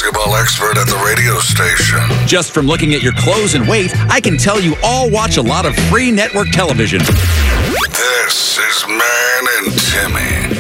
basketball expert at the radio station. Just from looking at your clothes and weight, I can tell you all watch a lot of free network television. This is Man and Timmy.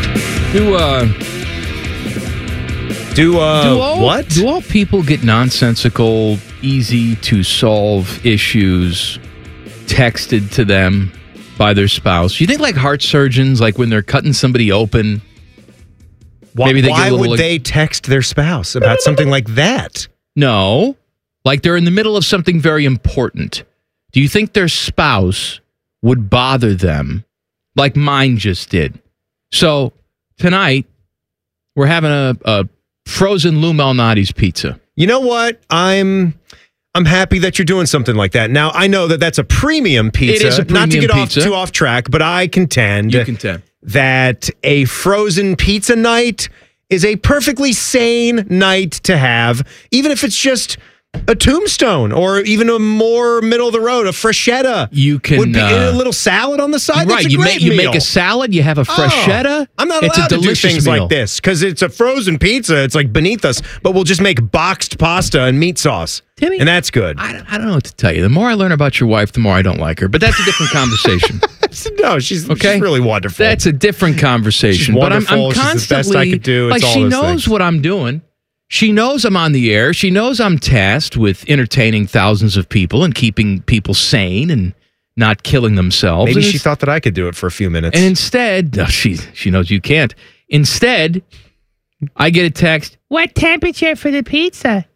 What? Do all people get nonsensical, easy to solve issues texted to them by their spouse? You think like heart surgeons, like when they're cutting somebody open, maybe they why would they text their spouse about something like that? No, like they're in the middle of something very important. Do you think their spouse would bother them like mine just did? So tonight we're having a frozen Lou Malnati's pizza. You know what? I'm happy that you're doing something like that. Now, I know that that's a premium pizza. It is a premium Not to get pizza. too off track, but I contend that a frozen pizza night is a perfectly sane night to have, even if it's just a Tombstone or even a more middle of the road, a Freshetta. You can would be a little salad on the side. Right, That's a you great make meal. a salad. You have a Freshetta. I'm not It's allowed a to do delicious things meal. like this because it's a frozen pizza. It's like beneath us, but we'll just make boxed pasta and meat sauce, Timmy, and that's good. I don't know what to tell you. The more I learn about your wife, the more I don't like her. But that's a different conversation. No, she's really wonderful. That's a different conversation. She's But I'm wonderful. She's constantly the best I could do. It's like all she those knows things. what I'm doing. She knows I'm on the air. She knows I'm tasked with entertaining thousands of people and keeping people sane and not killing themselves. Maybe And she thought that I could do it for a few minutes. And instead, she knows you can't. Instead, I get a text. What temperature for the pizza?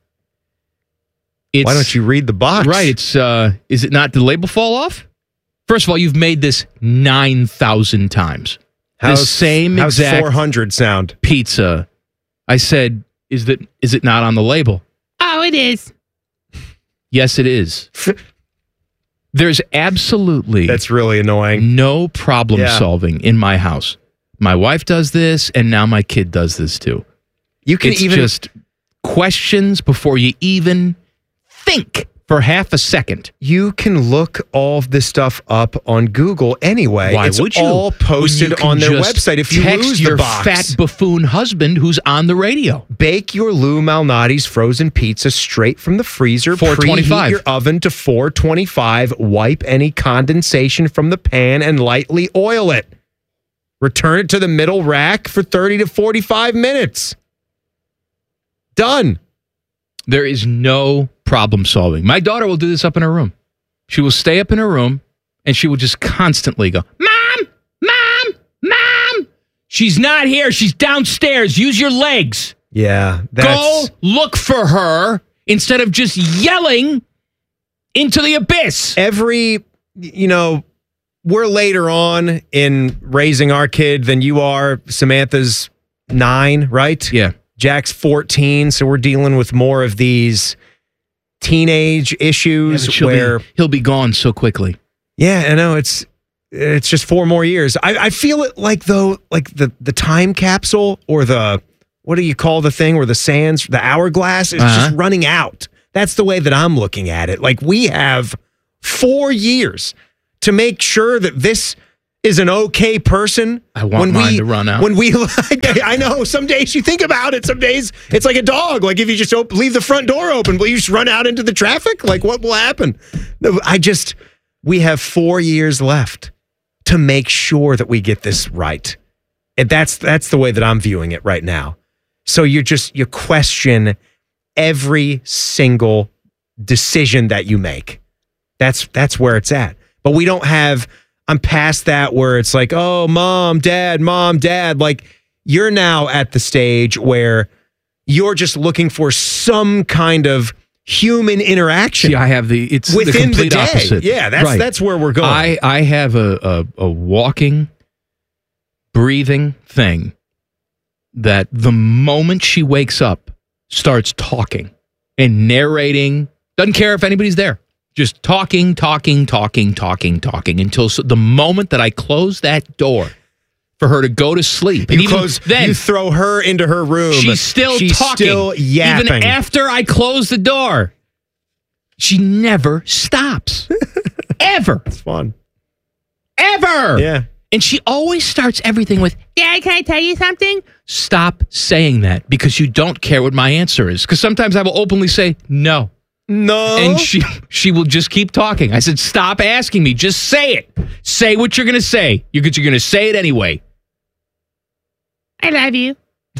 Why don't you read the box? Right. It's is it not the label fall off? First of all, you've made this 9,000 times. How's the same how's exact 400 sound? pizza. I said, is it not on the label? Oh, it is. Yes, it is. There's absolutely That's really annoying. no problem solving in my house. My wife does this, and now my kid does this too. You can It's even just questions before you even think for half a second. you can look all of this stuff up on Google anyway. Why it's would you? all When posted you can on their just website. If you text lose your the box, fat buffoon husband who's on the radio. bake your Lou Malnati's frozen pizza straight from the freezer. 425. Preheat your oven to 425. Wipe any condensation from the pan and lightly oil it. Return it to the middle rack for 30 to 45 minutes. Done. There is no problem solving. My daughter will do this up in her room. She will stay up in her room and she will just constantly go, Mom, Mom, Mom. She's not here. She's downstairs. Use your legs. Yeah. Go look for her instead of just yelling into the abyss. We're later on in raising our kid than you are. Samantha's 9, right? Yeah. Jack's 14, so we're dealing with more of these teenage issues where he'll be gone so quickly. Yeah, I know it's just 4 more years. I feel it like the time capsule or the what do you call the thing where the sands, the hourglass is just running out. That's the way that I'm looking at it. Like we have 4 years to make sure that this is an okay person. I want mine to run out. When we, I know some days you think about it. Some days it's like a dog. Like if you just leave the front door open, will you just run out into the traffic? Like what will happen? No, we have 4 years left to make sure that we get this right. And that's the way that I'm viewing it right now. So you question every single decision that you make. That's where it's at. But we don't have, I'm past that where it's like, oh, mom, dad. Like you're now at the stage where you're just looking for some kind of human interaction. See, I have it's within the complete day. opposite. Yeah, that's where we're going. I have a walking, breathing thing that the moment she wakes up starts talking and narrating, doesn't care if anybody's there. Just talking until the moment that I close that door for her to go to sleep. And You throw her into her room. She's still talking. Still yapping. Even after I close the door. She never stops. Ever. It's fun. Ever. Yeah. And she always starts everything with, Dad, can I tell you something? Stop saying that because you don't care what my answer is. Because sometimes I will openly say, no. No. And she will just keep talking. I said, stop asking me. Just say it. Say what you're going to say. You're going to say it anyway. I love you.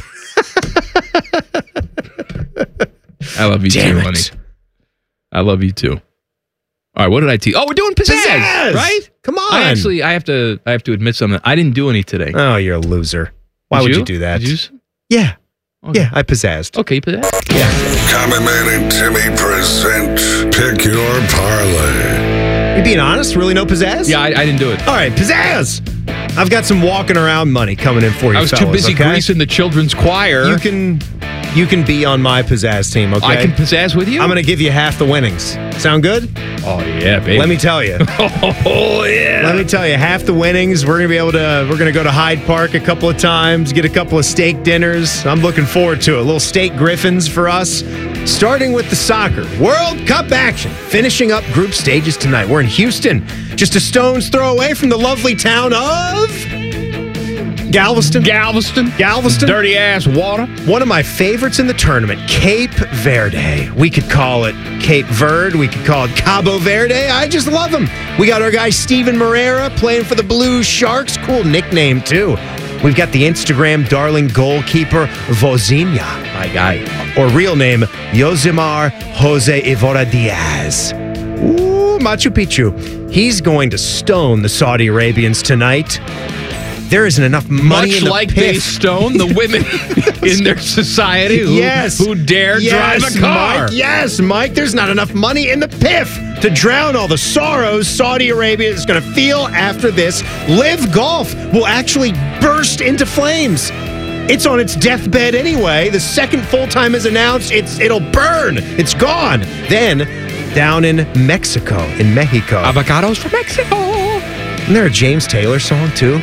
I love you Damn too, it. honey. I love you too. All right, what did I teach? Oh, we're doing pizzazz, right? Come on. I have to admit something. I didn't do any today. Oh, you're a loser. Why would you do that? Did you? Yeah. Okay. Yeah, I pizzazzed. Okay, pizzazz. Common Man and Timmy present Pick Your Parlay. You being honest? Really no pizzazz? Yeah, I didn't do it. All right, pizzazz. I've got some walking around money coming in for you, I was fellas, too busy okay? greasing the children's choir. You can be on my pizzazz team, okay? I can pizzazz with you? I'm going to give you half the winnings. Sound good? Oh, yeah, baby. Let me tell you. Oh, yeah. Let me tell you, half the winnings, we're going to go to Hyde Park a couple of times, get a couple of steak dinners. I'm looking forward to it. Little steak griffins for us. Starting with the soccer. World Cup action. Finishing up group stages tonight. We're in Houston, just a stone's throw away from the lovely town of Galveston. Dirty ass water. One of my favorites in the tournament, Cape Verde. We could call it Cape Verde. We could call it Cabo Verde. I just love them. We got our guy Steven Moreira playing for the Blue Sharks. Cool nickname, too. We've got the Instagram darling goalkeeper, Vozinha, my guy. Or real name, Yosimar Jose Evora Diaz. Ooh, Machu Picchu. He's going to stone the Saudi Arabians tonight. There isn't enough money in the like PIF. they stone the women in their society who dare drive a car. Mike, there's not enough money in the PIF to drown all the sorrows Saudi Arabia is going to feel after this. Live Golf will actually burst into flames. It's on its deathbed anyway. The second full time is announced. It'll burn. It's gone. Then, down in Mexico, Avocados from Mexico. Isn't there a James Taylor song, too?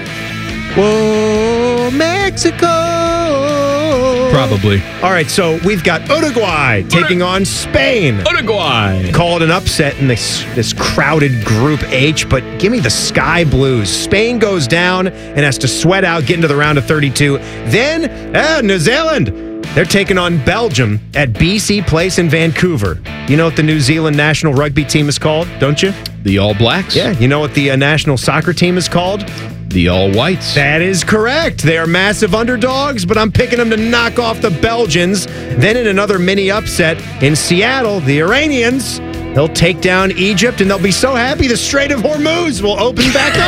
Whoa, Mexico. Probably. All right, so we've got Uruguay taking on Spain. Uruguay. Called an upset in this crowded Group H, but give me the Sky Blues. Spain goes down and has to sweat out, get into the round of 32. Then, New Zealand, they're taking on Belgium at BC Place in Vancouver. You know what the New Zealand national rugby team is called, don't you? The All Blacks. Yeah, you know what the national soccer team is called? The All Whites. That is correct. They are massive underdogs, but I'm picking them to knock off the Belgians. Then in another mini upset in Seattle, the Iranians, they'll take down Egypt, and they'll be so happy the Strait of Hormuz will open back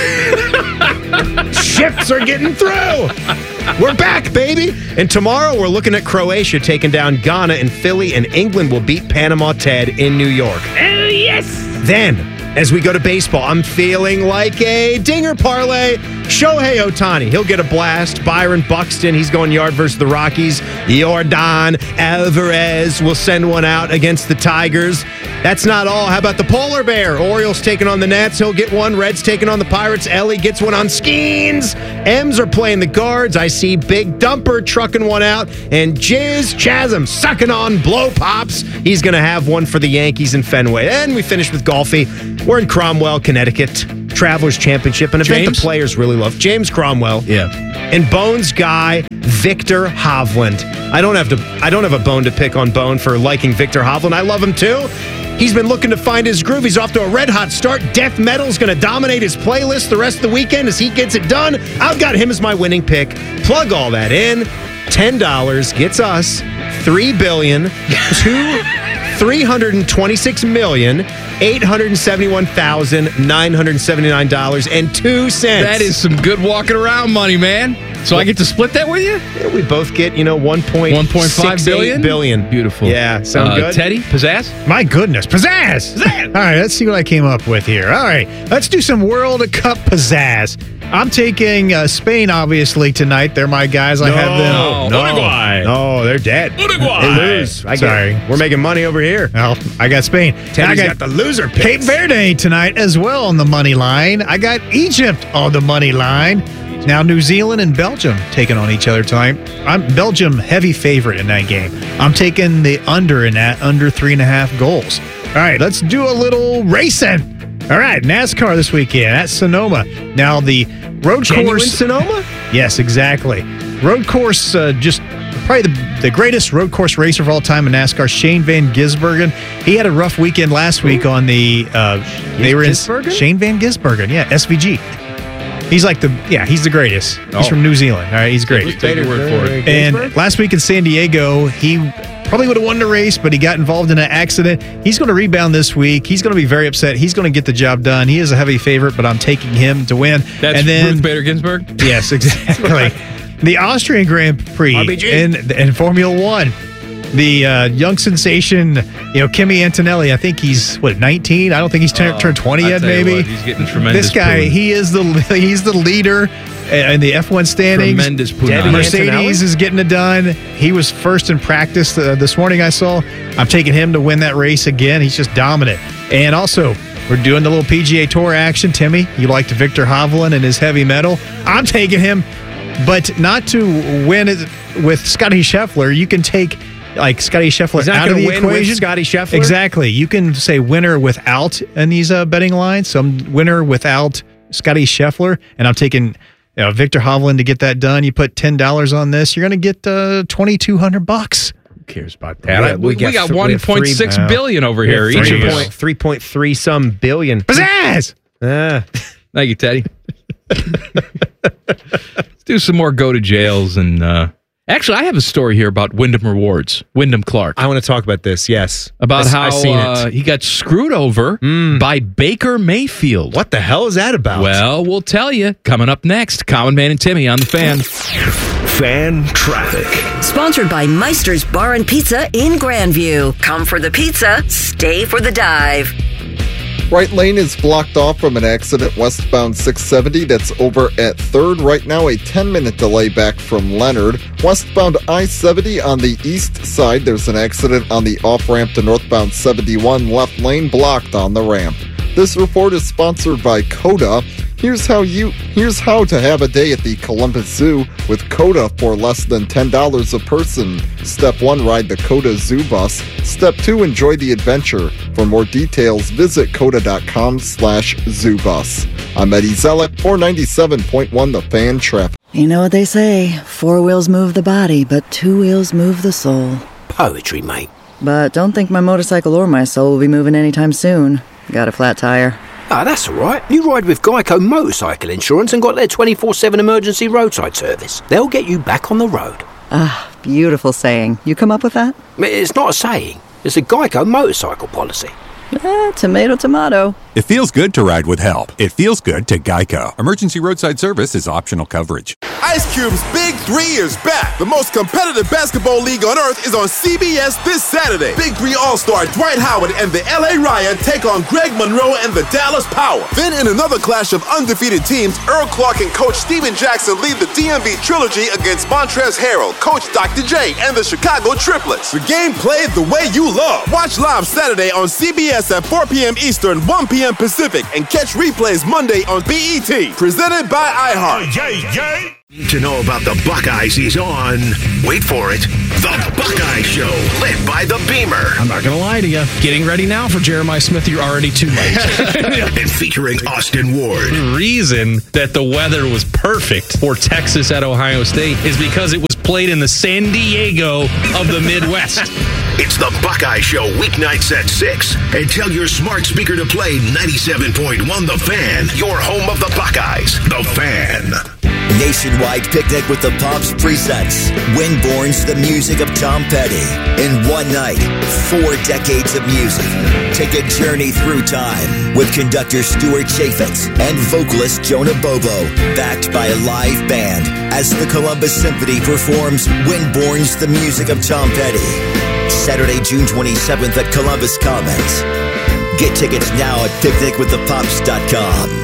up. Ships are getting through. We're back, baby. And tomorrow we're looking at Croatia taking down Ghana in Philly, and England will beat Panama Ted in New York. Oh, yes. Then, as we go to baseball, I'm feeling like a dinger parlay. Shohei Ohtani, he'll get a blast. Byron Buxton, he's going yard versus the Rockies. Yordan Alvarez will send one out against the Tigers. That's not all. How about the Polar Bear? Orioles taking on the Nats. He'll get one. Reds taking on the Pirates. Ellie gets one on Skeens. M's are playing the Guards. I see Big Dumper trucking one out. And Jizz Chasm sucking on Blow Pops. He's going to have one for the Yankees in Fenway. And we finish with golfy. We're in Cromwell, Connecticut. Travelers Championship, an event the players really love. James Cromwell. Yeah. And Bones guy, Victor Hovland. I don't have a bone to pick on Bone for liking Victor Hovland. I love him too. He's been looking to find his groove. He's off to a red hot start. Death Metal's going to dominate his playlist the rest of the weekend as he gets it done. I've got him as my winning pick. Plug all that in. $10 gets us $3,326,871,979.02. That is some good walking around money, man. So I get to split that with you? Yeah, we both get, $1.5 billion. Beautiful. Yeah, sound good? Teddy, pizzazz? My goodness, pizzazz! All right, let's see what I came up with here. All right, let's do some World Cup pizzazz. I'm taking Spain, obviously, tonight. They're my guys. I have them. No. Uruguay. No, they're dead. Uruguay. They lose. Sorry. We're making money over here. Well, I got Spain. Teddy's I got the loser picks. Cape Verde tonight as well on the money line. I got Egypt on the money line. Now New Zealand and Belgium taking on each other tonight. I'm Belgium heavy favorite in that game. I'm taking the under in that, under 3.5 goals. All right, let's do a little racing. All right, NASCAR this weekend at Sonoma. Now, the road Genuine course. Sonoma? Yes, exactly. Road course, just probably the greatest road course racer of all time in NASCAR, Shane Van Gisbergen. He had a rough weekend last week on the. They were in Gisbergen? Shane Van Gisbergen, yeah, SVG. He's he's the greatest. He's from New Zealand. All right, he's great. Take your word for it. And last week in San Diego, he probably would have won the race, but he got involved in an accident. He's going to rebound this week. He's going to be very upset. He's going to get the job done. He is a heavy favorite, but I'm taking him to win. That's and then, Ruth Bader Ginsburg? Yes, exactly. The Austrian Grand Prix in Formula One. The young sensation, Kimi Antonelli, I think he's, 19? I don't think he's turned 20 yet, maybe. He's getting tremendous This guy, poon. he's the leader in the F1 standings. Tremendous poon. Mercedes Antonelli? is getting it done. He was first in practice this morning, I saw. I'm taking him to win that race again. He's just dominant. And also, we're doing the little PGA Tour action. Timmy, you liked Victor Hovland and his heavy metal. I'm taking him, but not to win it with Scotty Scheffler. You can take Scotty Scheffler out of the equation. With Scotty Scheffler? Exactly. You can say winner without in these betting lines. So I'm winner without Scotty Scheffler, and I'm taking Victor Hovland to get that done. You put $10 on this, you're going to get $2,200. Who cares about that? We We got got 1.6 billion over here. Each of us. 3.3 some billion. Pizzazz! Thank you, Teddy. Let's do some more go to jails. And actually, I have a story here about Wyndham Rewards, Wyndham Clark. I want to talk about this, yes. About how I've seen it. he got screwed over by Baker Mayfield. What the hell is that about? Well, we'll tell you. Coming up next, Common Man and Timmy on the Fan. Fan traffic. Sponsored by Meister's Bar and Pizza in Grandview. Come for the pizza, stay for the dive. Right lane is blocked off from an accident westbound 670 that's over at 3rd. Right now, a 10-minute delay back from Leonard. Westbound I-70 on the east side, there's an accident on the off-ramp to northbound 71. Left lane blocked on the ramp. This report is sponsored by Coda. Here's how to have a day at the Columbus Zoo with Coda for less than $10 a person. Step 1, ride the Coda Zoo Bus. Step 2, enjoy the adventure. For more details, visit coda.com/zoobus. I'm Eddie Zellick, 497.1 The Fan Traffic. You know what they say, 4 wheels move the body, but 2 wheels move the soul. Poetry, mate. But don't think my motorcycle or my soul will be moving anytime soon. Got a flat tire. Ah, that's all right. You ride with Geico Motorcycle Insurance and got their 24/7 emergency roadside service. They'll get you back on the road. Ah, beautiful saying. You come up with that? It's not a saying. It's a Geico motorcycle policy. Tomato, tomato. It feels good to ride with help. It feels good to Geico. Emergency roadside service is optional coverage. Ice Cube's Big 3 is back. The most competitive basketball league on earth is on CBS this Saturday. Big 3 All-Star Dwight Howard and the LA Riot take on Greg Monroe and the Dallas Power. Then in another clash of undefeated teams, Earl Clark and Coach Steven Jackson lead the DMV Trilogy against Montrezl Harrell, Coach Dr. J, and the Chicago Triplets. The game played the way you love. Watch live Saturday on CBS at 4 p.m. Eastern, 1 p.m. Pacific, and catch replays Monday on BET. Presented by iHeart. Need to know about the Buckeyes he's on. Wait for it. The Buckeye Show, lit by the Beamer. I'm not going to lie to you. Getting ready now for Jeremiah Smith, you're already too late. And featuring Austin Ward. The reason that the weather was perfect for Texas at Ohio State is because it was played in the San Diego of the Midwest. It's the Buckeye Show, weeknights at 6. And tell your smart speaker to play 97.1 The Fan, your home of the Buckeyes. The Fan. Nationwide Picnic with the Pops presents Windborne's The Music of Tom Petty. In one night, 4 decades of music. Take a journey through time with conductor Stuart Chaffetz and vocalist Jonah Bobo, backed by a live band as the Columbus Symphony performs Windborne's The Music of Tom Petty. Saturday, June 27th at Columbus Commons. Get tickets now at picnicwiththepops.com.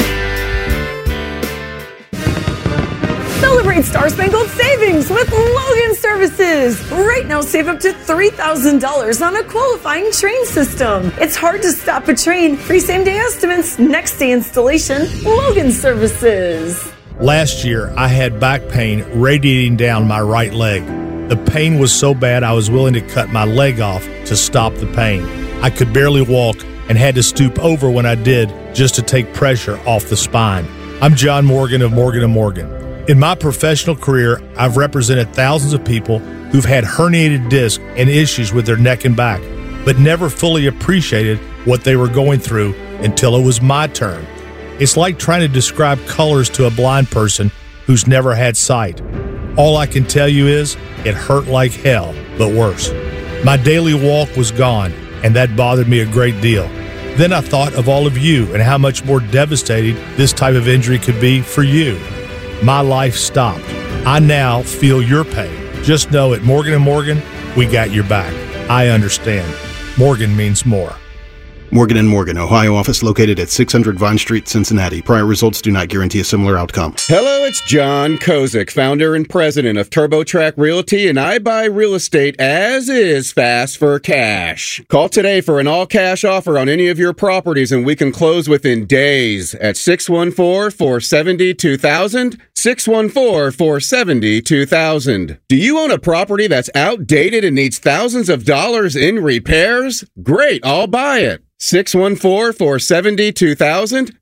Celebrate Star Spangled Savings with Logan Services. Right now, save up to $3,000 on a qualifying train system. It's hard to stop a train. Free same-day estimates, next-day installation. Logan Services. Last year, I had back pain radiating down my right leg. The pain was so bad I was willing to cut my leg off to stop the pain. I could barely walk and had to stoop over when I did just to take pressure off the spine. I'm John Morgan of Morgan & Morgan. In my professional career, I've represented thousands of people who've had herniated discs and issues with their neck and back, but never fully appreciated what they were going through until it was my turn. It's like trying to describe colors to a blind person who's never had sight. All I can tell you is it hurt like hell, but worse. My daily walk was gone, and that bothered me a great deal. Then I thought of all of you and how much more devastating this type of injury could be for you. My life stopped. I now feel your pain. Just know at Morgan & Morgan, we got your back. I understand. Morgan means more. Morgan & Morgan, Ohio office located at 600 Vine Street, Cincinnati. Prior results do not guarantee a similar outcome. Hello, it's John Kozik, founder and president of TurboTrack Realty, and I buy real estate as is fast for cash. Call today for an all-cash offer on any of your properties, and we can close within days at 614-470-2000, 614-470-2000. Do you own a property that's outdated and needs thousands of dollars in repairs? Great, I'll buy it. 614-470-2000,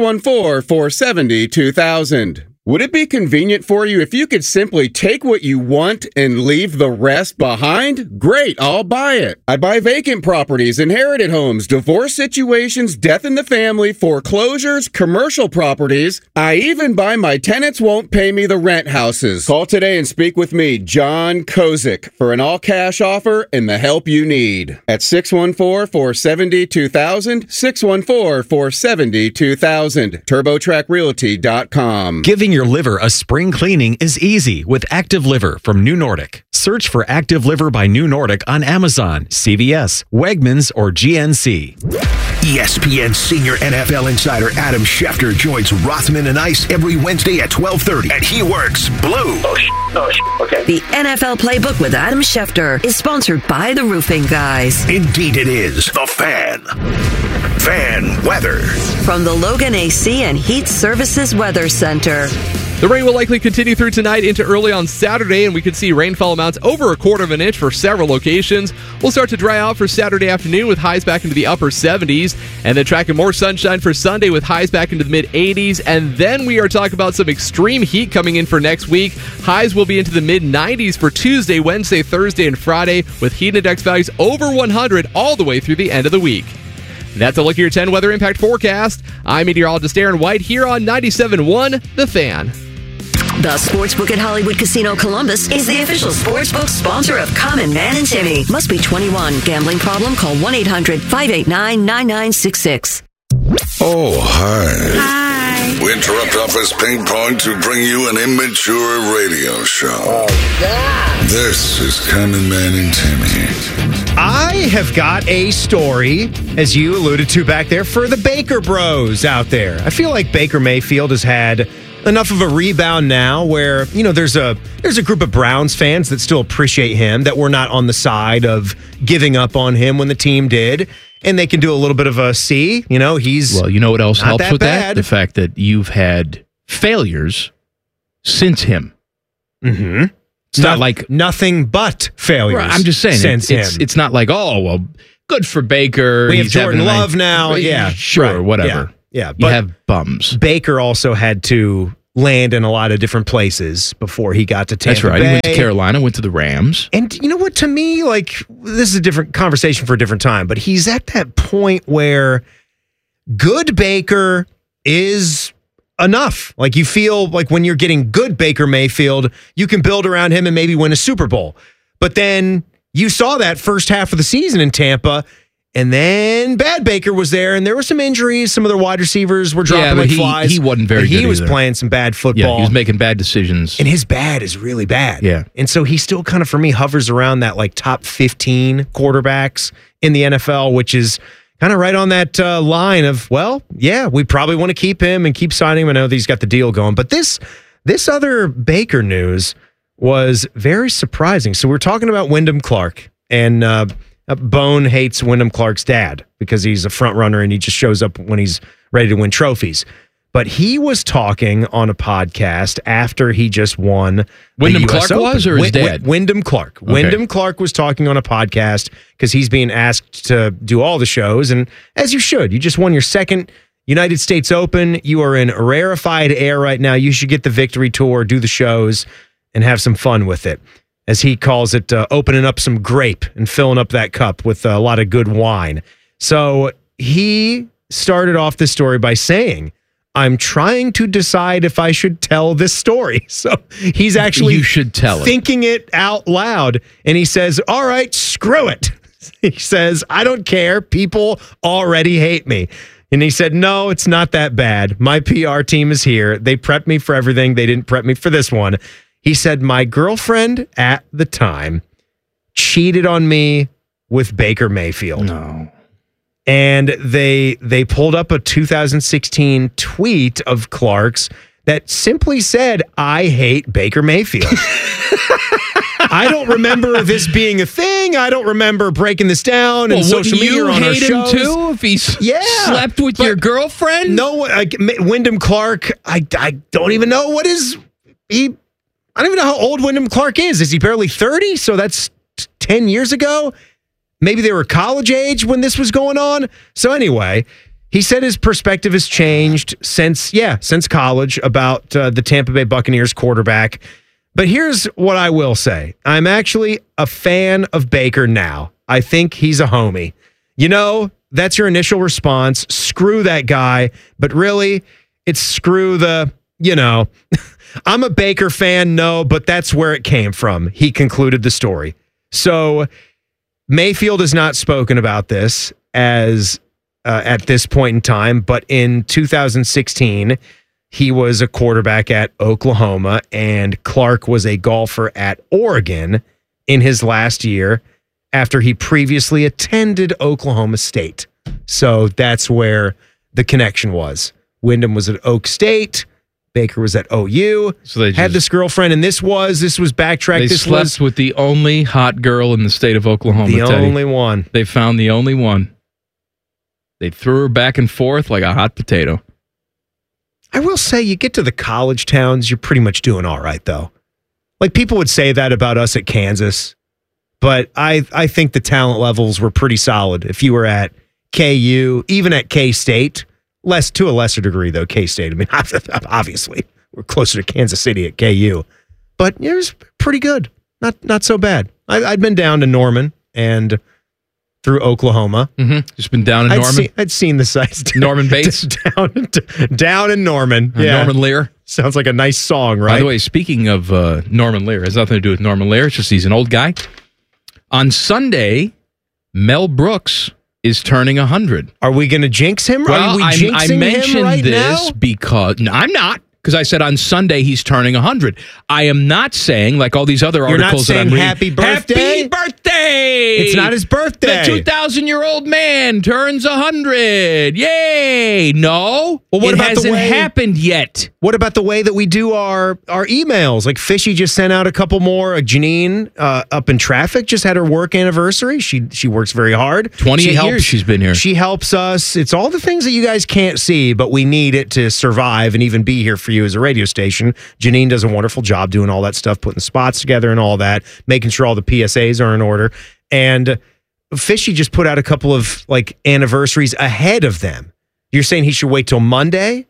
614-470-2000. Would it be convenient for you if you could simply take what you want and leave the rest behind? Great, I'll buy it. I buy vacant properties, inherited homes, divorce situations, death in the family, foreclosures, commercial properties. I even buy my tenants won't pay me the rent houses. Call today and speak with me, John Kozik, for an all-cash offer and the help you need. At 614-470-2000, 614-470-2000, TurboTrackRealty.com. Giving your liver a spring cleaning is easy with Active Liver from New Nordic. Search for Active Liver by New Nordic on Amazon, CVS, Wegmans, or GNC. ESPN senior NFL insider Adam Schefter joins Rothman and Ice every Wednesday at 12:30, and he works blue. Okay. The NFL Playbook with Adam Schefter is sponsored by the Roofing Guys. Indeed it is. The Fan. Fan weather. From the Logan AC and Heat Services Weather Center. The rain will likely continue through tonight into early on Saturday, and we could see rainfall amounts over a quarter of an inch for several locations. We'll start to dry out for Saturday afternoon with highs back into the upper 70s, and then tracking more sunshine for Sunday with highs back into the mid-80s. And then we are talking about some extreme heat coming in for next week. Highs will be into the mid-90s for Tuesday, Wednesday, Thursday, and Friday, with heat index values over 100 all the way through the end of the week. That's a look at your 10 weather impact forecast. I'm meteorologist Aaron White here on 97.1 The Fan. The Sportsbook at Hollywood Casino Columbus is the official sportsbook sponsor of Common Man and Timmy. Must be 21. Gambling problem? Call 1-800-589-9966. Oh, hi. Hi. We interrupt office ping pong to bring you an immature radio show. Oh, God. This is Common Man and Timmy. I have got a story, as you alluded to back there, for the Baker Bros out there. I feel like Baker Mayfield has had enough of a rebound now where, you know, there's a group of Browns fans that still appreciate him, that were not on the side of giving up on him when the team did. And they can do a little bit of a see, you know, he's Well, you know what else not helps that with bad. that? The fact that you've had failures since him. Mm-hmm. It's not like nothing but failures. Right, I'm just saying since it's him. it's not like, oh, well, good for Baker. We have He's Jordan having a Love now. Yeah, sure, right. whatever. Yeah, you but have bums. Baker also had to land in a lot of different places before he got to Tampa That's right. Bay. He went to Carolina, went to the Rams. And you know what? To me, like, this is a different conversation for a different time, but he's at that point where good Baker is enough. Like, you feel like when you're getting good Baker Mayfield, you can build around him and maybe win a Super Bowl. But then you saw that first half of the season in Tampa, and then bad Baker was there, and there were some injuries. Some of their wide receivers were dropping like flies. He wasn't very but good he was either. playing some bad football. Yeah, he was making bad decisions. And his bad is really bad. Yeah. And so he still kind of, for me, hovers around that like top 15 quarterbacks in the NFL, which is kind of right on that line of, well, yeah, we probably want to keep him and keep signing him. I know that he's got the deal going. But this other Baker news was very surprising. So we're talking about Wyndham Clark, and Bone hates Wyndham Clark's dad because he's a front runner and he just shows up when he's ready to win trophies. But he was talking on a podcast after he just won. Wyndham Clark was, or his dad? Wyndham Clark. Okay. Wyndham Clark was talking on a podcast because he's being asked to do all the shows. And as you should, you just won your second United States Open. You are in rarefied air right now. You should get the victory tour, do the shows, and have some fun with it. As he calls it, opening up some grape and filling up that cup with a lot of good wine. So he started off this story by saying, I'm trying to decide if I should tell this story. So he's actually you should tell thinking it out loud. And he says, all right, screw it. He says, I don't care. People already hate me. And he said, no, it's not that bad. My PR team is here. They prepped me for everything. They didn't prep me for this one. He said, my girlfriend at the time cheated on me with Baker Mayfield. No. And they pulled up a 2016 tweet of Clark's that simply said, I hate Baker Mayfield. I don't remember this being a thing. I don't remember breaking this down in social media or on our shows. Hate him too if he slept with your girlfriend? No, Wyndham Clark, I don't even know what is he. I don't even know how old Wyndham Clark is. Is he barely 30? So that's 10 years ago. Maybe they were college age when this was going on. So anyway, he said his perspective has changed since college about the Tampa Bay Buccaneers quarterback. But here's what I will say. I'm actually a fan of Baker now. I think he's a homie. You know, that's your initial response. Screw that guy. But really, it's screw the, I'm a Baker fan, no, but that's where it came from. He concluded the story. So Mayfield has not spoken about this as at this point in time, but in 2016, he was a quarterback at Oklahoma, and Clark was a golfer at Oregon in his last year after he previously attended Oklahoma State. So that's where the connection was. Wyndham was at Oak State. Baker was at OU. So they had this girlfriend, and this was backtracked. They slept with the only hot girl in the state of Oklahoma. The only one. They found the only one. They threw her back and forth like a hot potato. I will say, you get to the college towns, you're pretty much doing all right, though. Like, people would say that about us at Kansas, but I think the talent levels were pretty solid. If you were at KU, even at K-State, to a lesser degree, though, K-State. I mean, obviously, we're closer to Kansas City at KU. But it was pretty good. Not so bad. I'd been down to Norman and through Oklahoma. Mm-hmm. Just been down in Norman? I'd seen the sites. Norman Bates? down in Norman. Yeah. Norman Lear? Sounds like a nice song, right? By the way, speaking of Norman Lear, it has nothing to do with Norman Lear. It's just he's an old guy. On Sunday, Mel Brooks is turning 100. Are we going to jinx him? Well, Are we jinxing I mentioned him right this now? because I'm not. Because I said on Sunday he's turning 100. I am not saying, like all these other articles that I'm reading, happy birthday? Happy birthday! It's not his birthday. The 2,000-year-old man turns 100. Yay! No, well, what it about hasn't happened yet. What about the way that we do our emails? Like Fishy just sent out a couple more. Janine up in traffic just had her work anniversary. She works very hard. 28 years she's been here. She helps us. It's all the things that you guys can't see, but we need it to survive and even be here for you as a radio station. Janine does a wonderful job doing all that stuff, putting the spots together and all that, making sure all the PSAs are in order. And Fishy just put out a couple of like anniversaries ahead of them. You're saying he should wait till Monday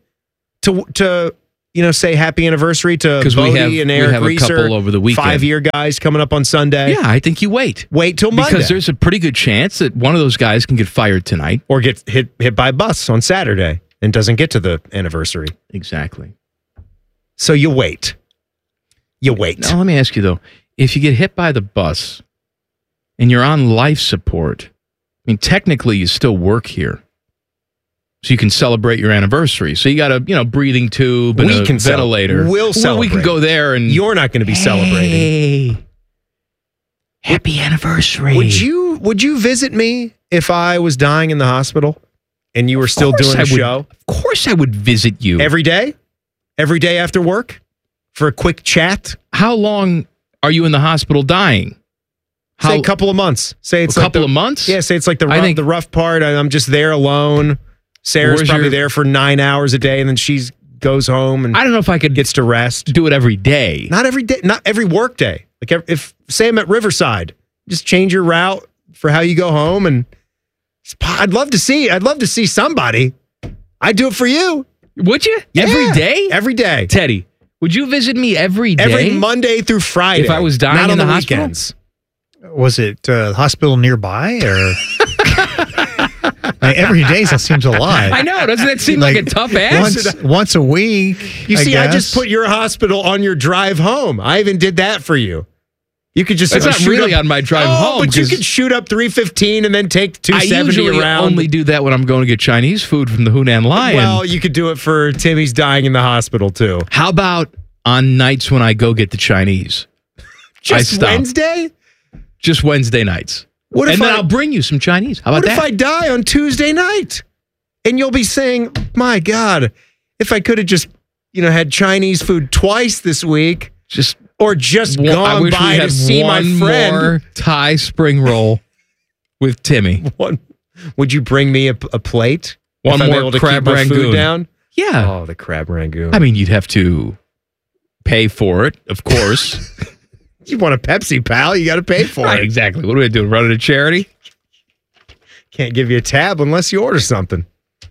to say happy anniversary to Bodie and Eric we have a couple over the weekend. 5-year guys coming up on Sunday. Yeah, I think you wait. Wait till Monday. Because there's a pretty good chance that one of those guys can get fired tonight. Or get hit by a bus on Saturday and doesn't get to the anniversary. Exactly. So you wait. Now, let me ask you, though. If you get hit by the bus and you're on life support, I mean, technically you still work here. So you can celebrate your anniversary. So you got a, breathing tube and a ventilator. We'll celebrate. We can go there and... You're not going to be celebrating. Happy anniversary. Would you visit me if I was dying in the hospital and you were still doing a show? Of course I would visit you. Every day? Every day after work? For a quick chat? How long are you in the hospital dying? Say a couple of months. Say it's a couple of months? Yeah, say it's like the rough part. I'm just there alone. Sarah's Where's probably your- there for 9 hours a day, and then she goes home and I don't know if I could gets to rest. do it every day. Not every day, not every work day. Like if say I'm at Riverside, just change your route for how you go home, and I'd love to see somebody. I'd do it for you. Would you? Yeah, Every day? Every day. Teddy, would you visit me every day? Every Monday through Friday. If I was dying not in on the the hospital? weekends. Was it hospital nearby or? Like, every day that seems a lot. I know. Doesn't that seem like a tough ask? Once a week. You see, I guess. just put your hospital on your drive home. I even did that for you. You could just That's not shoot really up, on my drive home, but you 'cause could shoot up 315 and then take I 270 usually around. only do that when I'm going to get Chinese food from the Hunan Lion. Well, you could do it for Timmy's dying in the hospital too. How about on nights when I go get the Chinese? Just stop. Wednesday? Just Wednesday nights. What if and then I- I'll bring you some Chinese. How about What if that? I die on Tuesday night? And you'll be saying, my God, if I could have just, had Chinese food twice this week. Or just I gone wish we by had to see my one friend. more Thai spring roll with Timmy. Would you bring me a plate? One if I'm more able to crab keep my rangoon. food down? Yeah. Oh, the crab rangoon. I mean, you'd have to pay for it, of course. You want a Pepsi, pal? You got to pay for Right, it. exactly. What do we do? Run it a charity? Can't give you a tab unless you order something.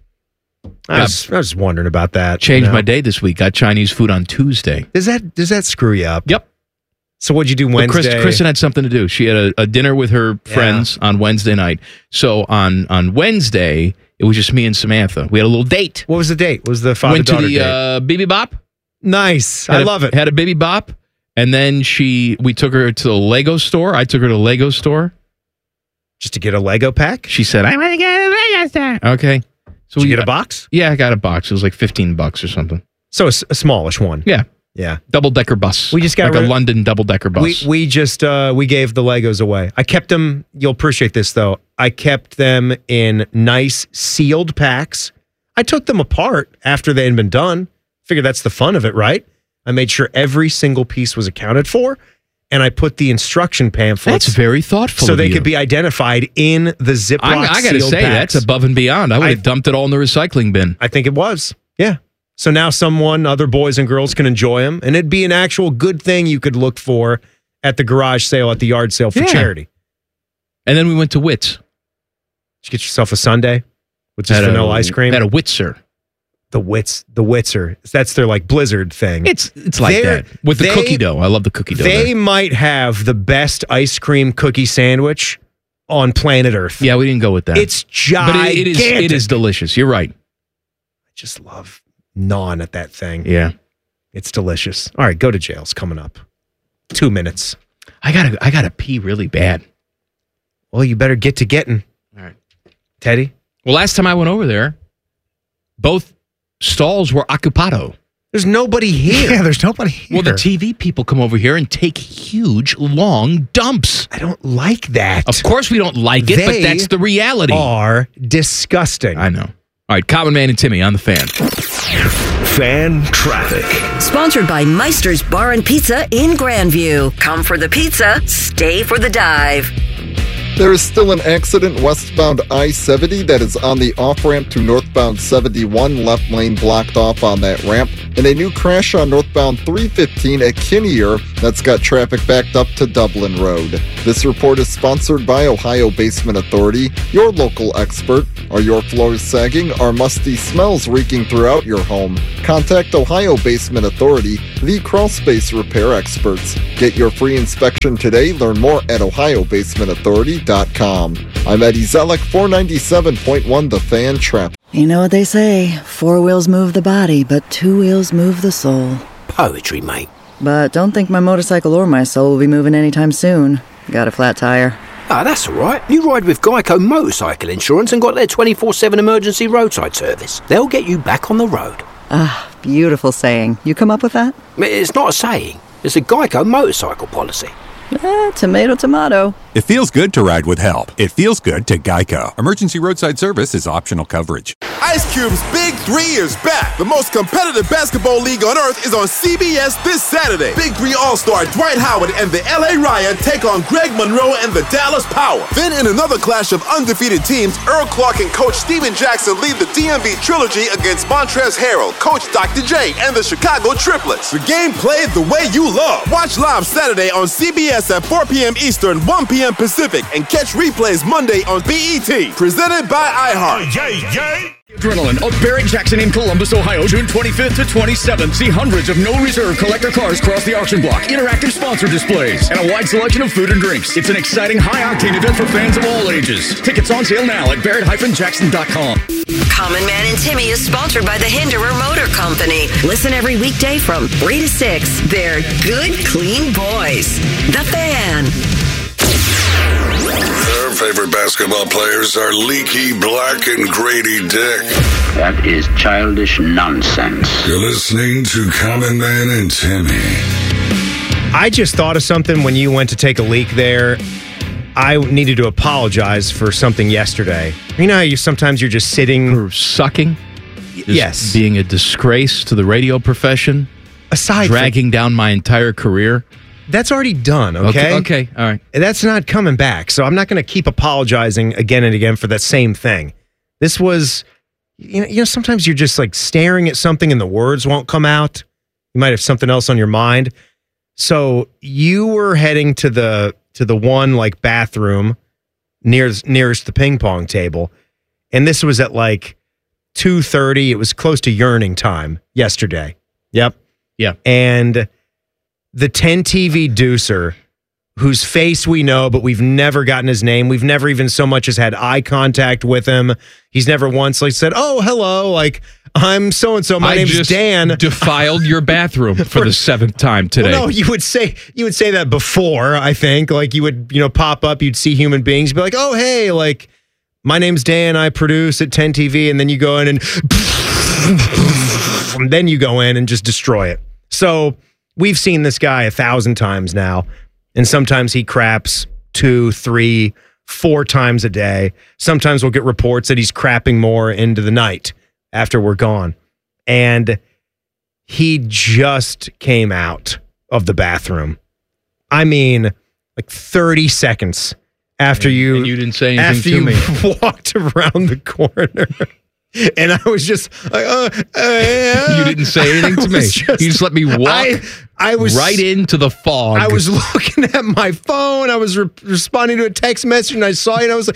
I was wondering about that. Changed my day this week. Got Chinese food on Tuesday. Does that screw you up? Yep. So what'd you do But Wednesday? Kristen had something to do. She had a dinner with her friends on Wednesday night. So on Wednesday, it was just me and Samantha. We had a little date. What was the date? What was the Went to father-daughter the date? Bibi Bop. Nice. I love it. Had a Bibi Bop. And then we took her to the Lego store. I took her to the Lego store. Just to get a Lego pack? She said, I want to get a Lego store. Okay. So Did you get a box? Yeah, I got a box. It was like $15 or something. So a smallish one. Yeah. Yeah. Double-decker bus. We just got like a London double-decker bus. We just we gave the Legos away. I kept them. You'll appreciate this though. I kept them in nice sealed packs. I took them apart after they had been done. Figured that's the fun of it, right? I made sure every single piece was accounted for, and I put the instruction pamphlets. That's very thoughtful So of they you. could be identified in the Ziploc I got to sealed say, packs. that's above and beyond. I would have dumped it all in the recycling bin. I think it was. Yeah. So now other boys and girls can enjoy them, and it'd be an actual good thing you could look for at the garage sale, at the yard sale for Yeah. charity. And then we went to Wits. Did you get yourself a sundae with just vanilla ice cream? Had a Witzer. The Witzer. That's their like Blizzard thing. It's like that. With the cookie dough. I love the cookie dough. They there. might have the best ice cream cookie sandwich on planet Earth. Yeah, we didn't go with that. It's gigantic. But it is delicious. You're right. I just love gnawing at that thing. Yeah. It's delicious. All right, go to jail's coming up. 2 minutes. I gotta pee really bad. Well, you better get to getting. All right. Teddy? Well, last time I went over there, both stalls were occupado. There's nobody here. Yeah, there's nobody here. Well, the TV people come over here and take huge, long dumps. I don't like that. Of course we don't like it, but They that's the reality. are disgusting. I know. All right, Common Man and Timmy on the Fan. Fan traffic. Sponsored by Meister's Bar and Pizza in Grandview. Come for the pizza, stay for the dive. There is still an accident westbound I-70 that is on the off-ramp to northbound 71, left lane blocked off on that ramp, and a new crash on northbound 315 at Kinnear that's got traffic backed up to Dublin Road. This report is sponsored by Ohio Basement Authority, your local expert. Are your floors sagging? Are musty smells reeking throughout your home? Contact Ohio Basement Authority, the crawlspace repair experts. Get your free inspection today. Learn more at ohiobasementauthority.com. I'm Eddie Zellick, 497.1 The Fan Trap. You know what they say, 4 wheels move the body, but 2 wheels move the soul. Poetry, mate. But don't think my motorcycle or my soul will be moving anytime soon. Got a flat tire. Ah, that's all right. You ride with Geico Motorcycle Insurance and got their 24/7 emergency roadside service. They'll get you back on the road. Ah, beautiful saying. You come up with that? It's not a saying. It's a Geico motorcycle policy. Tomato, tomato. It feels good to ride with help. It feels good to Geico. Emergency roadside service is optional coverage. Ice Cube's Big 3 is back. The most competitive basketball league on earth is on CBS this Saturday. Big 3 All-Star Dwight Howard and the LA Riot take on Greg Monroe and the Dallas Power. Then in another clash of undefeated teams, Earl Clark and Coach Steven Jackson lead the DMV Trilogy against Montrezl Harrell, Coach Dr. J, and the Chicago Triplets. The game played the way you love. Watch live Saturday on CBS at 4 p.m. Eastern, 1 p.m. Pacific, and catch replays Monday on BET. Presented by iHeart. Adrenaline of Barrett Jackson in Columbus, Ohio, June 25th to 27th. See hundreds of no reserve collector cars cross the auction block, interactive sponsor displays, and a wide selection of food and drinks. It's an exciting high-octane event for fans of all ages. Tickets on sale now at barrett-jackson.com. Common Man and Timmy is sponsored by the Hinderer Motor Company. Listen every weekday from 3 to 6. They're good, clean boys. The Fan. Their favorite basketball players are Leaky Black and Grady Dick. That is childish nonsense. You're listening to Common Man and Timmy. I just thought of something when you went to take a leak there. I needed to apologize for something yesterday. You know how sometimes you're just sitting... For sucking? Yes. Being a disgrace to the radio profession? Dragging down my entire career? That's already done, okay? Okay, all right. That's not coming back, so I'm not going to keep apologizing again and again for that same thing. This was, you know, sometimes you're just like staring at something and the words won't come out. You might have something else on your mind. So you were heading to the one like bathroom nearest the ping pong table, and this was at like 2:30. It was close to yearning time yesterday. Yep. Yeah. And the 10 TV deucer, whose face we know, but we've never gotten his name. We've never even so much as had eye contact with him. He's never once like said, "Oh, hello, like I'm so and so. My name is Dan." Defiled your bathroom for the 7th time today. Well, no, you would say that before. I think like you would pop up. You'd see human beings, you'd be like, "Oh, hey, like my name's Dan. I produce at 10 TV," and then you go in and then you go in and just destroy it. So. We've seen this guy 1,000 times now, and sometimes he craps 2, 3, 4 times a day. Sometimes we'll get reports that he's crapping more into the night after we're gone. And he just came out of the bathroom. I mean, like 30 seconds after you didn't say anything to me. Walked around the corner. And I was just like, you didn't say anything to me. You just let me walk I was right into the fog. I was looking at my phone. I was responding to a text message, and I saw you, and I was like,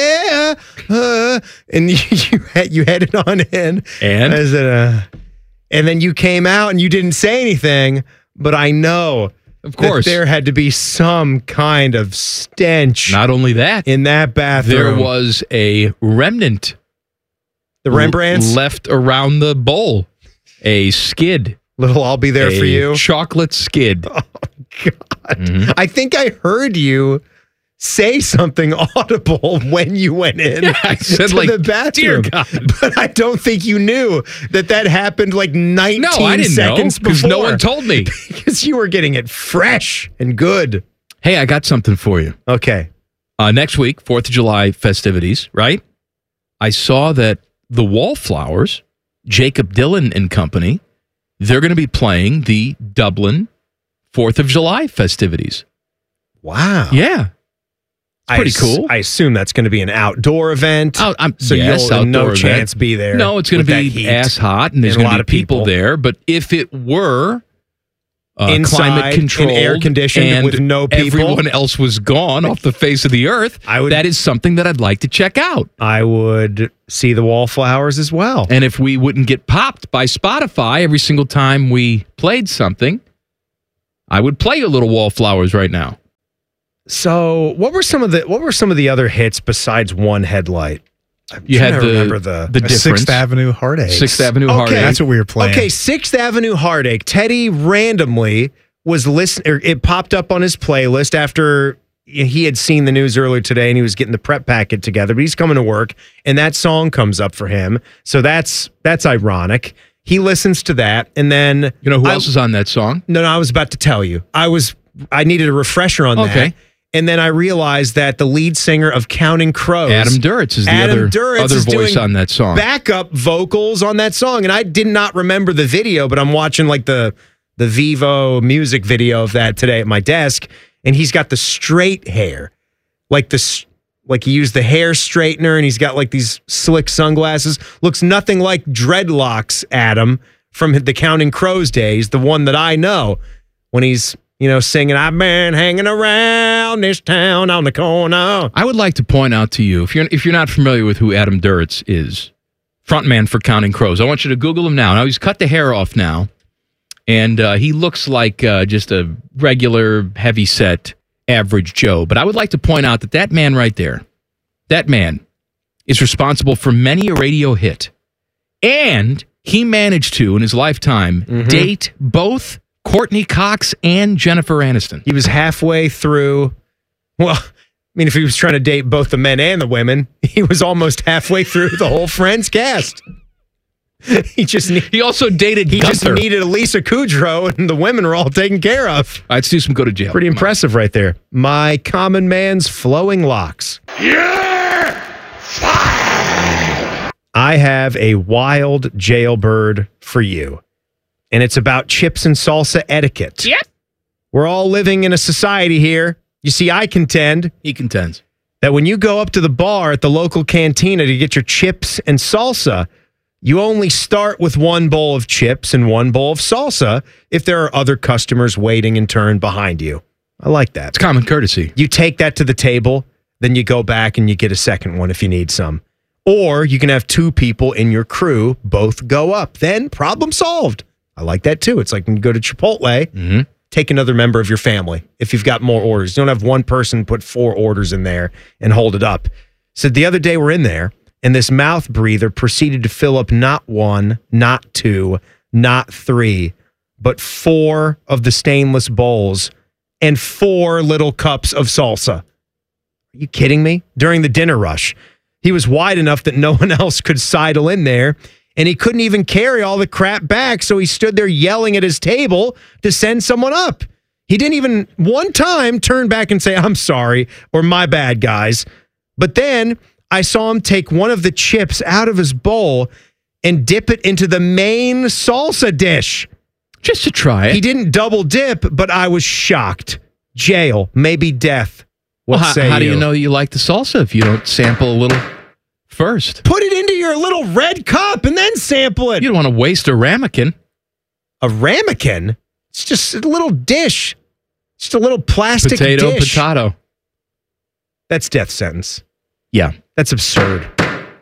and you headed on in. And? I said, and then you came out, and you didn't say anything, but I know of course that there had to be some kind of stench. Not only that. In that bathroom. There was a remnant. The Rembrandts? Left around the bowl. A skid. Little I'll be there for you. Chocolate skid. Oh, God. Mm-hmm. I think I heard you say something audible when you went in I said, to like, the bathroom. Dear God. But I don't think you knew that happened like 19 seconds before. Because no one told me. Because you were getting it fresh and good. Hey, I got something for you. Okay. Next week, 4th of July festivities, right? I saw that the Wallflowers, Jacob Dylan and company, they're going to be playing the Dublin 4th of July festivities. Wow. Yeah. It's pretty cool. I assume that's going to be an outdoor event. So you'll no chance be there. No, it's going to be ass hot, and there's going to be people there. But if it were inside, climate controlled, air conditioned, and with no people, everyone else was gone off the face of the earth, that is something that I'd like to check out. I would see the Wallflowers as well. And if we wouldn't get popped by Spotify every single time we played something, I would play a little Wallflowers right now. So, what were some of the other hits besides One Headlight? You had remember the Sixth Avenue Heartache. Sixth Avenue Heartache. That's what we were playing. Okay, Sixth Avenue Heartache. Teddy randomly was listening. It popped up on his playlist after he had seen the news earlier today, and he was getting the prep packet together. But he's coming to work, and that song comes up for him. So that's ironic. He listens to that, and then who else is on that song? No, I was about to tell you. I needed a refresher on that. And then I realized that the lead singer of Counting Crows, Adam Duritz, is the other voice on that song. Backup vocals on that song. And I did not remember the video, but I'm watching like the Vivo music video of that today at my desk. And he's got the straight hair. Like he used the hair straightener, and he's got like these slick sunglasses. Looks nothing like dreadlocks, Adam, from the Counting Crows days, the one that I know, when he's singing, I've been hanging around this town on the corner. I would like to point out to you, if you're not familiar with who Adam Duritz is, frontman for Counting Crows, I want you to Google him now. Now, he's cut the hair off now, and he looks like just a regular, heavy-set, average Joe. But I would like to point out that man right there, that man is responsible for many a radio hit. And he managed to, in his lifetime, date both Courtney Cox and Jennifer Aniston. He was halfway through. Well, I mean, if he was trying to date both the men and the women, he was almost halfway through the whole Friends cast. He also dated Gunther. Just needed Elisa Kudrow, and the women were all taken care of. All right, let's do some go to jail. Pretty impressive right there. My common man's flowing locks. I have a wild jailbird for you. And it's about chips and salsa etiquette. Yep. We're all living in a society here. You see, I contend. He contends. That when you go up to the bar at the local cantina to get your chips and salsa, you only start with one bowl of chips and one bowl of salsa if there are other customers waiting in turn behind you. I like that. It's common courtesy. You take that to the table, then you go back and you get a second one if you need some. Or you can have two people in your crew both go up. Then problem solved. I like that too. It's like when you go to Chipotle, take another member of your family if you've got more orders. You don't have one person put 4 orders in there and hold it up. So the other day we're in there, and this mouth breather proceeded to fill up not 1, not 2, not 3, but 4 of the stainless bowls and 4 little cups of salsa. Are you kidding me? During the dinner rush. He was wide enough that no one else could sidle in there, and he couldn't even carry all the crap back, so he stood there yelling at his table to send someone up. He didn't even one time turn back and say, I'm sorry, or my bad, guys. But then I saw him take one of the chips out of his bowl and dip it into the main salsa dish. Just to try it. He didn't double dip, but I was shocked. Jail, maybe death. How do you know you like the salsa if you don't sample a little first? Put it into your little red cup and then sample it. You don't want to waste a ramekin. A ramekin? It's just a little dish. Just a little plastic dish. Potato. That's death sentence. Yeah. That's absurd.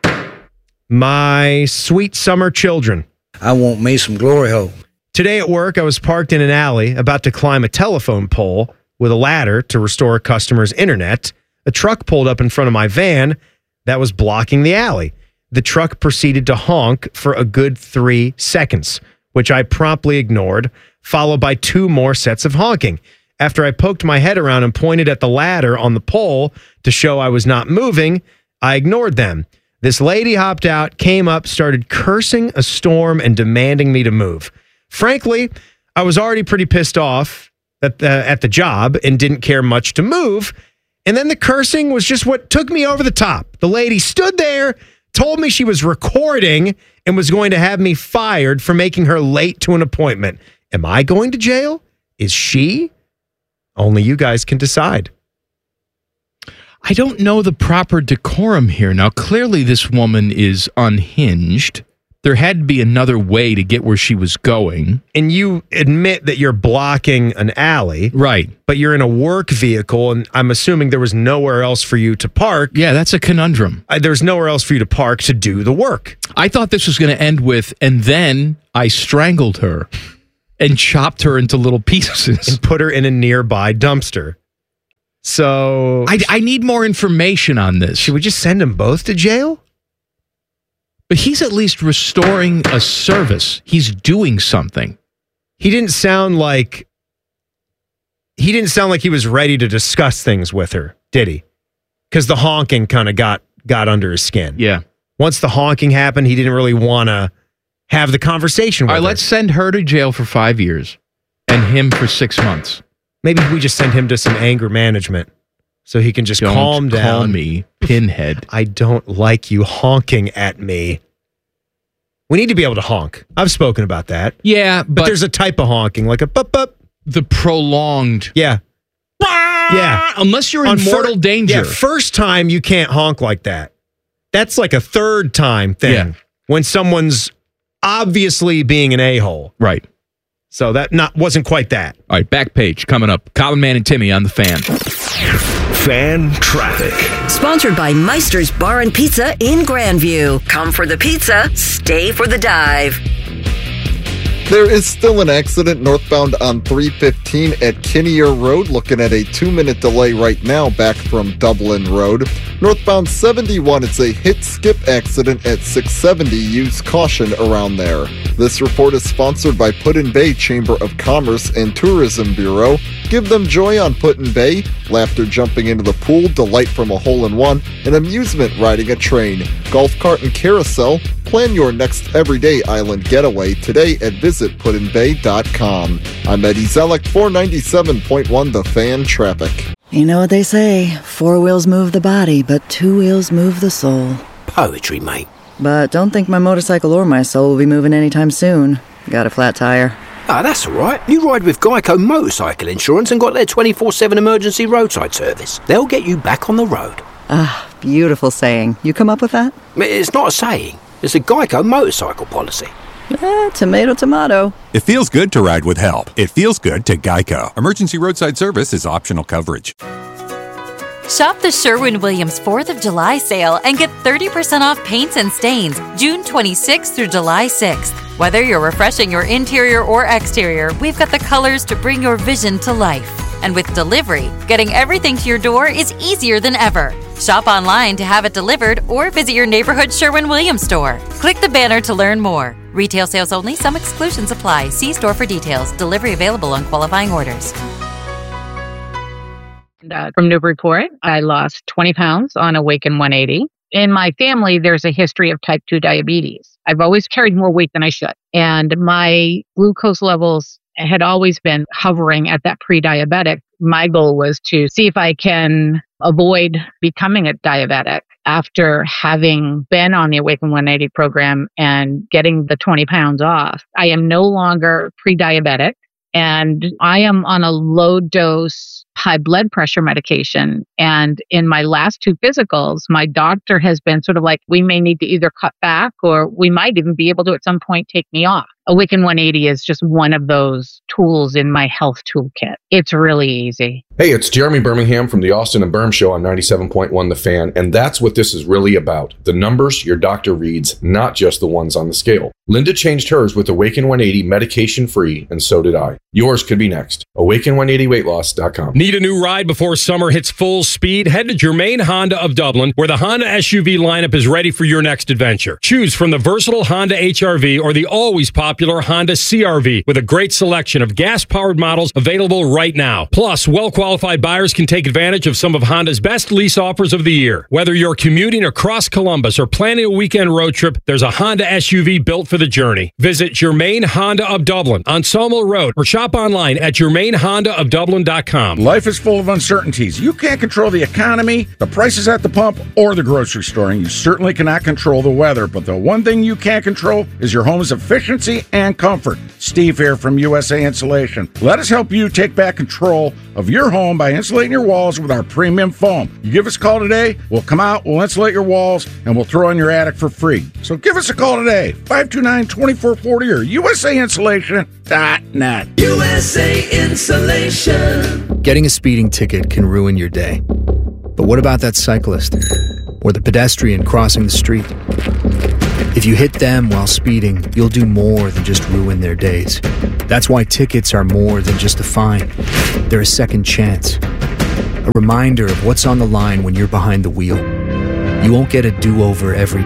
My sweet summer children. I want me some glory hole. Today at work, I was parked in an alley about to climb a telephone pole with a ladder to restore a customer's internet. A truck pulled up in front of my van that was blocking the alley. The truck proceeded to honk for a good 3 seconds, which I promptly ignored, followed by 2 more sets of honking. After I poked my head around and pointed at the ladder on the pole to show I was not moving, I ignored them. This lady hopped out, came up, started cursing a storm and demanding me to move. Frankly, I was already pretty pissed off at the job and didn't care much to move. And then the cursing was just what took me over the top. The lady stood there, told me she was recording and was going to have me fired for making her late to an appointment. Am I going to jail? Is she? Only you guys can decide. I don't know the proper decorum here. Now, clearly this woman is unhinged. There had to be another way to get where she was going. And you admit that you're blocking an alley. Right. But you're in a work vehicle, and I'm assuming there was nowhere else for you to park. Yeah, that's a conundrum. There's nowhere else for you to park to do the work. I thought this was going to end with, and then I strangled her and chopped her into little pieces. And put her in a nearby dumpster. So I need more information on this. Should we just send them both to jail? But he's at least restoring a service. He's doing something. He didn't sound like he was ready to discuss things with her, did he? Because the honking kind of got under his skin. Yeah. Once the honking happened, he didn't really want to have the conversation with her. All right, let's send her to jail for 5 years and him for 6 months. Maybe we just send him to some anger management. so he can just Don't calm down. call me Pinhead. I don't like you honking at me. We need to be able to honk. I've spoken about that. Yeah, but there's a type of honking, like a bup. The prolonged. Yeah. Yeah. Unless you're in mortal danger. Yeah, first time you can't honk like that. That's like a third time thing. Yeah. When someone's obviously being an a-hole. Right. So that wasn't quite that. All right, back page coming up. Common Man and Timmy on the Fan. Fan traffic. Sponsored by Meister's Bar and Pizza in Grandview. Come for the pizza, stay for the dive. There is still an accident northbound on 315 at Kinnear Road. Looking at a 2-minute delay right now back from Dublin Road. Northbound 71, it's a hit-skip accident at 670. Use caution around there. This report is sponsored by Put-in-Bay Chamber of Commerce and Tourism Bureau. Give them joy on Put-in-Bay. Laughter jumping into the pool, delight from a hole-in-one, and amusement riding a train. Golf cart and carousel. Plan your next everyday island getaway today at visitputinbay.com. I'm Eddie Zellick, 497.1 The Fan Traffic. You know what they say, 4 wheels move the body, but 2 wheels move the soul. Poetry, mate. But don't think my motorcycle or my soul will be moving anytime soon. Got a flat tire. Ah, that's all right. You ride with Geico Motorcycle Insurance and got their 24/7 emergency roadside service. They'll get you back on the road. Ah, beautiful saying. You come up with that? It's not a saying. It's a Geico motorcycle policy. Tomato, tomato. It feels good to ride with help. It feels good to Geico. Emergency roadside service is optional coverage. Shop the Sherwin-Williams 4th of July sale and get 30% off paints and stains June 26th through July 6th. Whether you're refreshing your interior or exterior, we've got the colors to bring your vision to life. And with delivery, getting everything to your door is easier than ever. Shop online to have it delivered or visit your neighborhood Sherwin-Williams store. Click the banner to learn more. Retail sales only. Some exclusions apply. See store for details. Delivery available on qualifying orders. From Newburyport, I lost 20 pounds on Awaken 180. In my family, there's a history of type 2 diabetes. I've always carried more weight than I should. And my glucose levels had always been hovering at that pre-diabetic. My goal was to see if I can avoid becoming a diabetic after having been on the Awaken 180 program and getting the 20 pounds off. I am no longer pre-diabetic, and I am on a low dose high blood pressure medication. And in my last 2 physicals, my doctor has been sort of like, we may need to either cut back or we might even be able to at some point take me off. Awaken 180 is just one of those tools in my health toolkit. It's really easy. Hey, it's Jeremy Birmingham from the Austin and Berm Show on 97.1 The Fan, and that's what this is really about. The numbers your doctor reads, not just the ones on the scale. Linda changed hers with Awaken 180 medication-free, and so did I. Yours could be next. Awaken180weightloss.com. Need a new ride before summer hits full speed? Head to Germain Honda of Dublin, where the Honda SUV lineup is ready for your next adventure. Choose from the versatile Honda HR-V or the always popular Honda CR-V, with a great selection of gas-powered models available right now. Plus, well-qualified buyers can take advantage of some of Honda's best lease offers of the year. Whether you're commuting across Columbus or planning a weekend road trip, there's a Honda SUV built for the journey. Visit Germain Honda of Dublin on Sawmill Road or shop online at GermainHondaofDublin.com. Life is full of uncertainties. You can't control the economy, the prices at the pump, or the grocery store, and you certainly cannot control the weather. But the one thing you can control is your home's efficiency and comfort. Steve here from USA Insulation. Let us help you take back control of your home by insulating your walls with our premium foam. You give us a call today, we'll come out, we'll insulate your walls, and we'll throw in your attic for free. So give us a call today, 529-2440 or USAinsulation.net. USA Insulation. Getting a speeding ticket can ruin your day. But what about that cyclist or the pedestrian crossing the street? If you hit them while speeding, you'll do more than just ruin their days. That's why tickets are more than just a fine. They're a second chance. A reminder of what's on the line when you're behind the wheel. You won't get a do-over every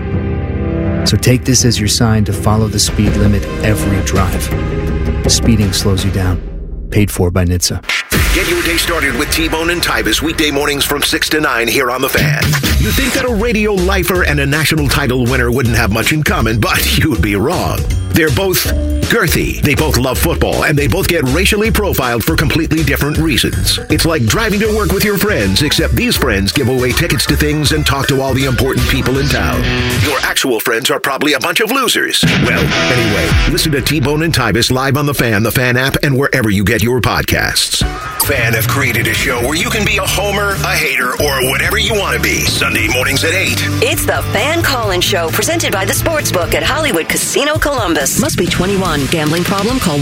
time. So take this as your sign to follow the speed limit every drive. Speeding slows you down. Paid for by NHTSA. Get your day started with T-Bone and Tybus weekday mornings from 6 to 9 here on The Fan. You think that a radio lifer and a national title winner wouldn't have much in common, but you'd be wrong. They're both girthy, they both love football, and they both get racially profiled for completely different reasons. It's like driving to work with your friends, except these friends give away tickets to things and talk to all the important people in town. Your actual friends are probably a bunch of losers. Well, anyway, listen to T-Bone and Tybus live on The Fan app, and wherever you get your podcasts. Fan have created a show where you can be a homer, a hater, or whatever you want to be. Sunday mornings at 8. It's the Fan Call-In Show, presented by the Sportsbook at Hollywood Casino Columbus. Must be 21. Gambling problem? Call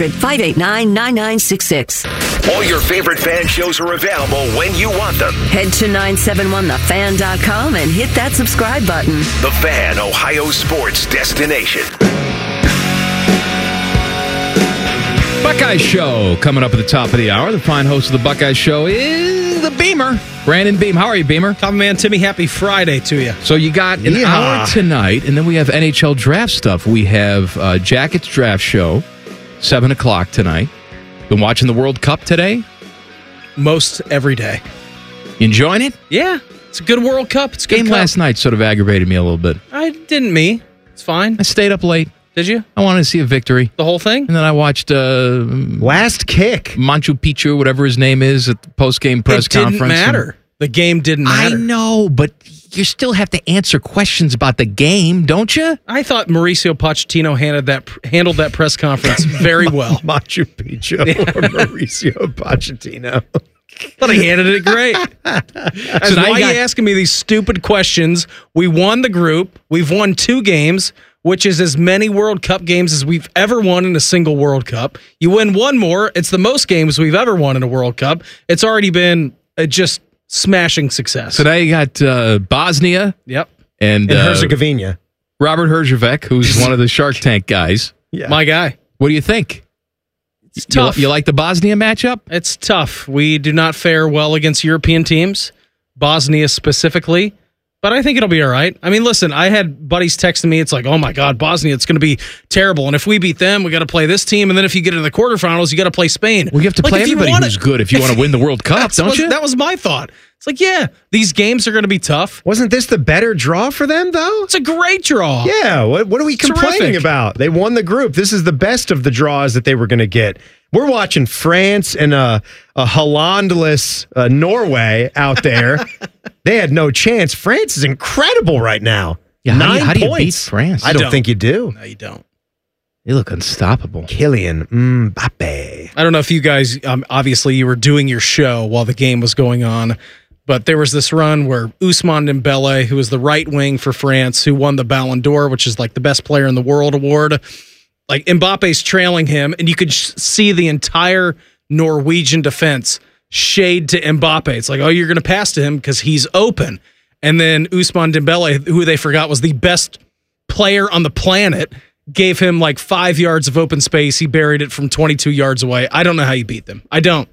1-800-589-9966. All your favorite Fan shows are available when you want them. Head to 971thefan.com and hit that subscribe button. The Fan, Ohio sports destination. Buckeye Show coming up at the top of the hour. The fine host of the Buckeye Show is the Beamer, Brandon Beam. How are you, Beamer? Common man Timmy, happy Friday to you. So you got an hour tonight, and then we have NHL draft stuff. We have Jackets draft show, 7 o'clock tonight. Been watching the World Cup today? Most every day. You enjoying it? Yeah, it's a good World Cup. It's a good game cup. last night sort of aggravated me a little bit. I didn't me. It's fine. I stayed up late. Did you? I wanted to see a victory. The whole thing? And then I watched Last Kick. Machu Picchu, whatever his name is, at the post-game press conference. It didn't matter. The game didn't matter. I know, but you still have to answer questions about the game, don't you? I thought Mauricio Pochettino handled that press conference very well. Machu Picchu or Mauricio Pochettino. Thought he handled it great. Why are you asking me these stupid questions? We won the group. We've won 2 games, which is as many World Cup games as we've ever won in a single World Cup. You win one more, it's the most games we've ever won in a World Cup. It's already been just smashing success. Today you got Bosnia. Yep. And Herzegovina. Robert Herjavec, who's one of the Shark Tank guys. Yeah. My guy. What do you think? It's tough. You like the Bosnia matchup? It's tough. We do not fare well against European teams, Bosnia specifically, but I think it'll be all right. I mean, listen, I had buddies texting me. It's like, oh my God, Bosnia, it's going to be terrible. And if we beat them, we got to play this team. And then if you get into the quarterfinals, you got to play Spain. Well, you have to play everybody who's good if you want to win the World Cup, don't you? That was my thought. It's like, yeah, these games are going to be tough. Wasn't this the better draw for them, though? It's a great draw. Yeah, what are we complaining about? They won the group. This is the best of the draws that they were going to get. We're watching France and a Hollandless Norway out there. They had no chance. France is incredible right now. Yeah, 9 how do you beat points. France? I don't think you do. No, you don't. They look unstoppable. Kylian Mbappe. I don't know if you guys, obviously you were doing your show while the game was going on, but there was this run where Ousmane Dembele, who was the right wing for France, who won the Ballon d'Or, which is like the best player in the world award, like Mbappe's trailing him, and you could see the entire Norwegian defense shade to Mbappe. It's like, oh, you're going to pass to him because he's open. And then Ousmane Dembele, who they forgot was the best player on the planet, gave him like 5 yards of open space. He buried it from 22 yards away. I don't know how you beat them. I don't.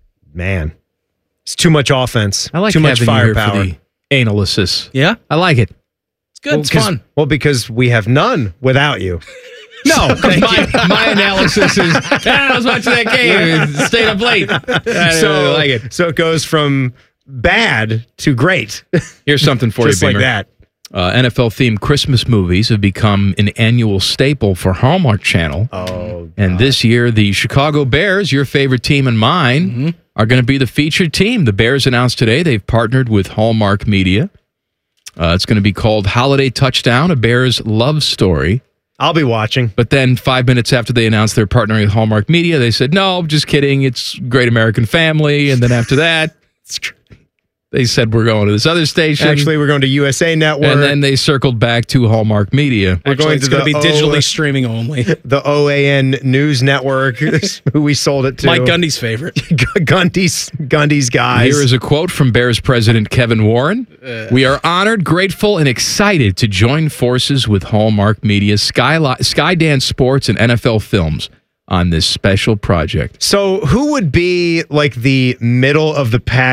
Man, it's too much offense. I like too much having you here firepower. for the analysis. Yeah? I like it. It's good. It's fun. Well, because we have none without you. No, my analysis is, I was watching that game and stayed up late. I like it. So it goes from bad to great. Here's something for Just you, like Beamer. that. NFL-themed Christmas movies have become an annual staple for Hallmark Channel. Oh, and this year, the Chicago Bears, your favorite team and mine, are going to be the featured team. The Bears announced today they've partnered with Hallmark Media. It's going to be called Holiday Touchdown, a Bears love story. I'll be watching. But then 5 minutes after they announced they're partnering with Hallmark Media, they said, no, just kidding. It's Great American Family. And then after that, they said, we're going to this other station. Actually, we're going to USA Network. And then they circled back to Hallmark Media. We're going It's to going to be the digitally streaming only. The OAN News Network, who we sold it to. Mike Gundy's favorite. Gundy's guys. Here is a quote from Bears president Kevin Warren. We are honored, grateful, and excited to join forces with Hallmark Media, Skydance Sports, and NFL Films on this special project. So who would be like the middle of the pack